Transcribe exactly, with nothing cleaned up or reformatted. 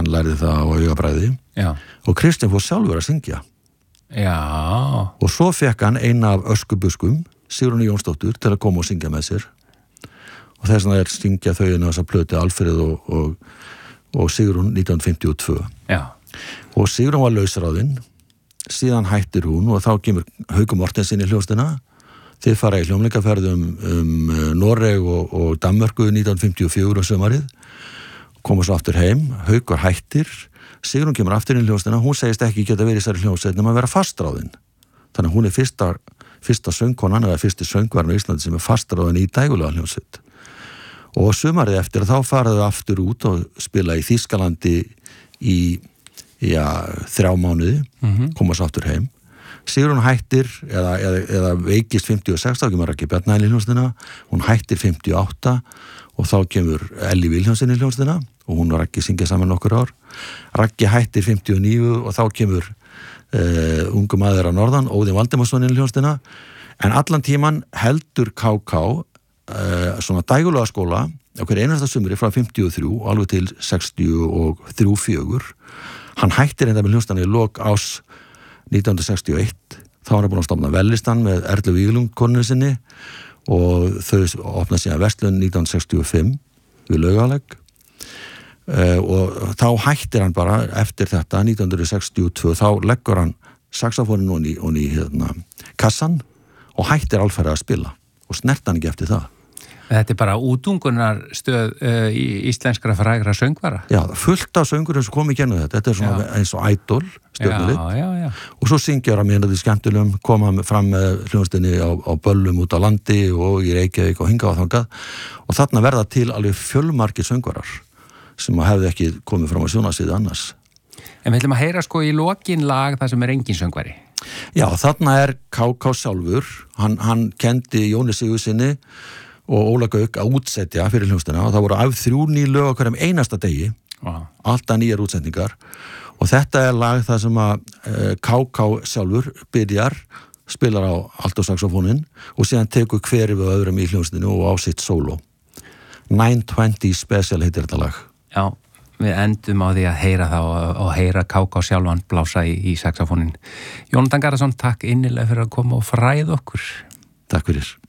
hann lærði það á augabræði Já. og Kristján fór sjálfur að syngja. Já. Og svo fekk hann eina af öskubuskum, Sigrúnu Jónsdóttur, til að koma og syngja með sér. Og þess vegna er syngja þau inn á þessa plötu Alfreð og, og, og Sigrún nítján hundruð fimmtíu og tvö. Já. Og Sigrún var lausráðinn, síðan hættir hún og þá kemur Haukur Mortensen í hljómsveitina. Þeir fara í hljómleikaferð um, um Noreg og, og Danmörku nítján hundruð fimmtíu og fjögur á sumarið, koma svo aftur heim, Haukur hættir, Sigrún kemur aftur inn í hljómsveitina, hún segist ekki geta verið í þessari hljómsveit nema að vera fastráðin. Þannig að hún er fyrsta, fyrsta söngkonan eða fyrsti söngvarinn á Íslandi sem er fastráðin í Dægulega hljómsveit. Og sumarið eftir þá faraðu aftur út og spila í Þýskalandi í já, þrjá mánuði, mm-hmm. koma svo aftur heim. Sigrún hættir, eða, eða, eða veikist fimmtíu og sex, þá kemur Raggi Bjarnæl í hljómsveitina, hún hættir fimmtíu og átta og þá kemur Elli Vilhjálmsson í hljómsveitina og hún og Raggi syngja saman nokkur ár. Raggi hættir fimmtíu og níu og þá kemur uh, ungu maður á norðan, Óðinn Valdimarsson í hljómsveitina, en allan tíman heldur K K uh, svona Dægulega skóla á hverju einasta sumri frá fimmtíu og þrjú og alveg til sextíu og þrjú fjögur. Hann hættir enda með hljómsveitina í lok ás nítján hundruð sextíu og eitt, þá var hann búin að stofna Vellistan með Erlu Víglund konunni sinni og þau opna síðan verslun nítján hundruð sextíu og fimm við Laugalegg uh, og þá hættir hann bara eftir þetta nítján hundruð sextíu og tvö, þá leggur hann saxofónin onni í hérna, kassan og hættir alferð að spila og snert hann ekki eftir það. Þetta er bara útungunar stöð uh, í íslenskra frægra söngvara. Já, fullt af söngurum sem kom í gennu þetta. Þetta er svona já. Eins og Idol, stjörnulit. Já, já, já. Og svo syngjar hann mér þetta í skemmtilegum, koma fram með hljómsveitinni á, á böllum út á landi og í Reykjavík og hingað og þangað. Og þarna verða til alveg fjölmargir söngvarar sem hefði ekki komið fram á sjónarsviði annars. En við ætlum að heyra sko í lokin lag það sem er engin söngvari. Já, þarna er K K sjálfur. Hann, hann kendi Jóni Sigurðssyni og Óla Gauk að útsetja fyrir hljómsveitina og það voru af þrjú ný lög á hverjum einasta degi, wow. Alltaf nýjar útsetningar og þetta er lag það sem að uh, K K sjálfur byrjar, spilar á altosaxofónin og síðan tekur hver við öðrum í hljómsveitinu og á sitt sóló. nine twenty Special heitir þetta lag. Já, við endum á því að heyra það og, og heyra K K sjálfan blása í, í saxofónin. Jónatan Garðarsson, takk innilega fyrir að koma og fræða okkur. Takk fyrir.